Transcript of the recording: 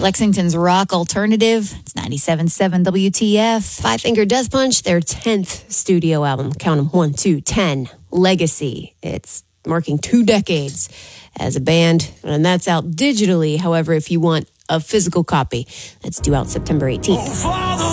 Lexington's rock alternative. It's 97.7 WTF. Five Finger Death Punch, their 10th studio album. Count them, 1, 2, 10. Legacy. It's marking 2 decades as a band, and that's out digitally. However, if you want a physical copy, that's due out September 18th.